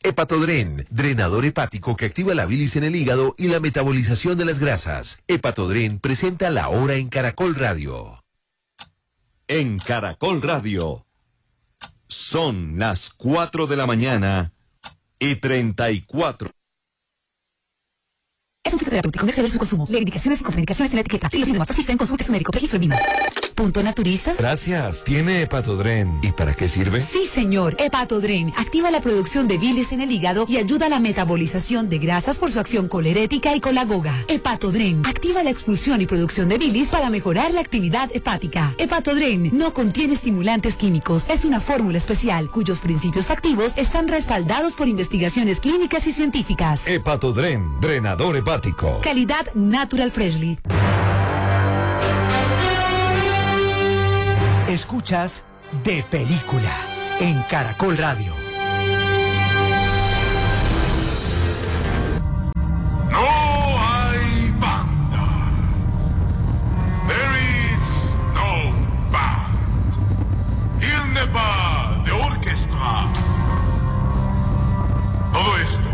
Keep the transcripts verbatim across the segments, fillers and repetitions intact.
Hepatodren, drenador hepático que activa la bilis en el hígado y la metabolización de las grasas. Hepatodren presenta La Hora en Caracol Radio. En Caracol Radio, son las cuatro de la mañana y treinta y cuatro. Es un fitoterapéutico, comercial de su consumo. Lee indicaciones y contraindicaciones en la etiqueta. Si los síntomas persisten, consulte a su médico. Registro en mismo. ¿Punto naturista? Gracias. ¿Tiene Hepatodren? ¿Y para qué sirve? Sí, señor. Hepatodren activa la producción de bilis en el hígado y ayuda a la metabolización de grasas por su acción colerética y colagoga. Hepatodren activa la expulsión y producción de bilis para mejorar la actividad hepática. Hepatodren no contiene estimulantes químicos. Es una fórmula especial cuyos principios activos están respaldados por investigaciones clínicas y científicas. Hepatodren, drenador hepático. Calidad Natural Freshly. Escuchas De Película en Caracol Radio. No hay banda. There is no band. Il n'est pas de orquestra. Todo esto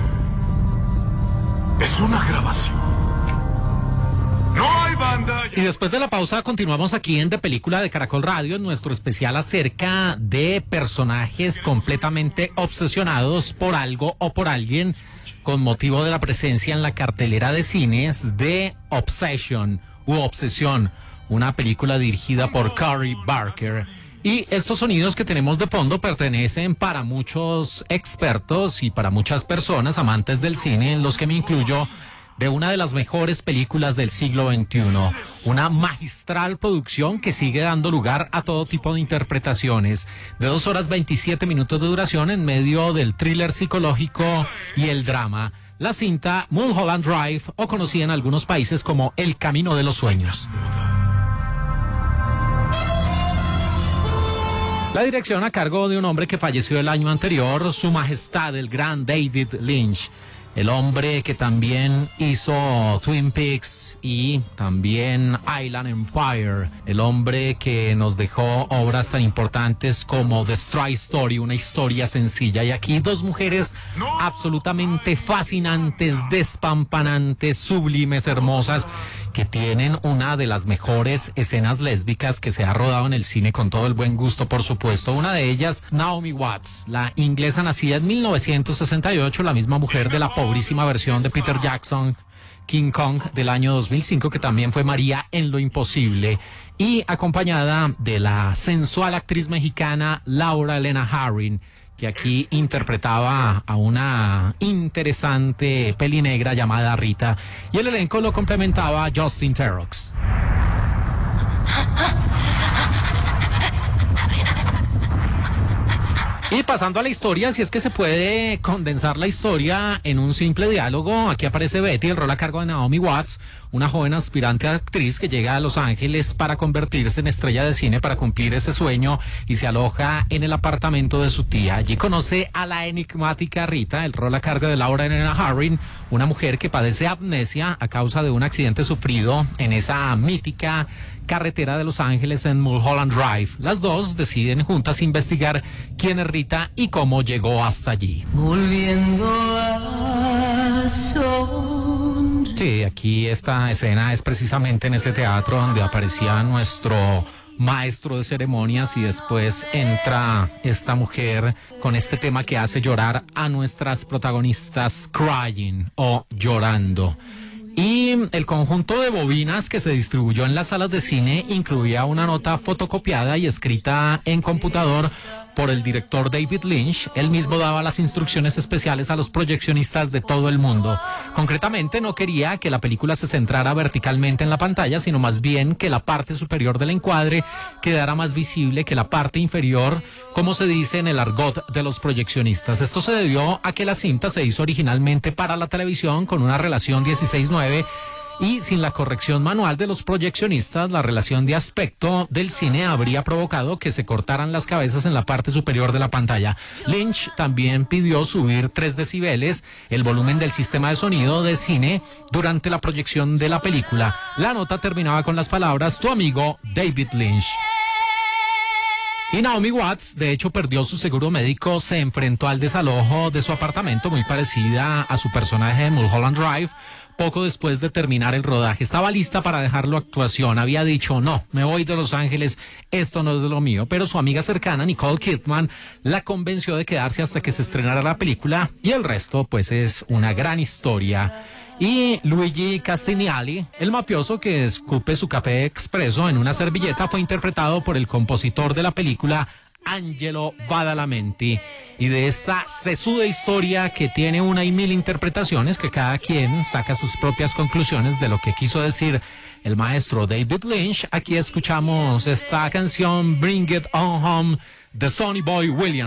es una grabación. No hay banda. Y después de la pausa continuamos aquí en De Película de Caracol Radio, en nuestro especial acerca de personajes completamente obsesionados por algo o por alguien, con motivo de la presencia en la cartelera de cines de Obsession u Obsesión, una película dirigida por Cory Barker. Y estos sonidos que tenemos de fondo pertenecen para muchos expertos y para muchas personas amantes del cine, en los que me incluyo, de una de las mejores películas del siglo veintiuno, una magistral producción que sigue dando lugar a todo tipo de interpretaciones, de dos horas veintisiete minutos de duración en medio del thriller psicológico y el drama. La cinta Mulholland Drive, o conocida en algunos países como El Camino de los Sueños. La dirección a cargo de un hombre que falleció el año anterior, Su Majestad el Gran David Lynch. El hombre que también hizo Twin Peaks y también Island Empire. El hombre que nos dejó obras tan importantes como The Stride Story, una historia sencilla. Y aquí dos mujeres absolutamente fascinantes, despampanantes, sublimes, hermosas, que tienen una de las mejores escenas lésbicas que se ha rodado en el cine, con todo el buen gusto, por supuesto. Una de ellas, Naomi Watts, la inglesa nacida en mil novecientos sesenta y ocho, la misma mujer de la pobrísima versión de Peter Jackson, King Kong, del año dos mil cinco, que también fue María en Lo Imposible, y acompañada de la sensual actriz mexicana Laura Elena Harring, que aquí interpretaba a una interesante pelinegra llamada Rita, y el elenco lo complementaba Justin Theroux. Y pasando a la historia, si es que se puede condensar la historia en un simple diálogo, aquí aparece Betty, el rol a cargo de Naomi Watts, una joven aspirante actriz que llega a Los Ángeles para convertirse en estrella de cine, para cumplir ese sueño, y se aloja en el apartamento de su tía. Allí conoce a la enigmática Rita, el rol a cargo de Laura Elena Harring, una mujer que padece amnesia a causa de un accidente sufrido en esa mítica carretera de Los Ángeles en Mulholland Drive. Las dos deciden juntas investigar quién es Rita y cómo llegó hasta allí. Volviendo a sonreír. Sí, aquí esta escena es precisamente en ese teatro donde aparecía nuestro maestro de ceremonias, y después entra esta mujer con este tema que hace llorar a nuestras protagonistas, crying o llorando. Y el conjunto de bobinas que se distribuyó en las salas de cine incluía una nota fotocopiada y escrita en computador por el director David Lynch. Él mismo daba las instrucciones especiales a los proyeccionistas de todo el mundo. Concretamente, no quería que la película se centrara verticalmente en la pantalla, sino más bien que la parte superior del encuadre quedara más visible que la parte inferior, como se dice en el argot de los proyeccionistas. Esto se debió a que la cinta se hizo originalmente para la televisión con una relación dieciséis nueve, y sin la corrección manual de los proyeccionistas, la relación de aspecto del cine habría provocado que se cortaran las cabezas en la parte superior de la pantalla. Lynch también pidió subir tres decibeles el volumen del sistema de sonido de cine durante la proyección de la película. La nota terminaba con las palabras: tu amigo David Lynch. Y Naomi Watts, de hecho, perdió su seguro médico, se enfrentó al desalojo de su apartamento, muy parecida a su personaje de Mulholland Drive, poco después de terminar el rodaje. Estaba lista para dejarlo actuación, había dicho, no, me voy de Los Ángeles, esto no es de lo mío, pero su amiga cercana, Nicole Kidman, la convenció de quedarse hasta que se estrenara la película, y el resto, pues, es una gran historia. Y Luigi Castigliani, el mafioso que escupe su café expreso en una servilleta, fue interpretado por el compositor de la película, Angelo Badalamenti. Y de esta sesuda historia que tiene una y mil interpretaciones, que cada quien saca sus propias conclusiones de lo que quiso decir el maestro David Lynch, aquí escuchamos esta canción Bring It On Home de Sonny Boy Williams.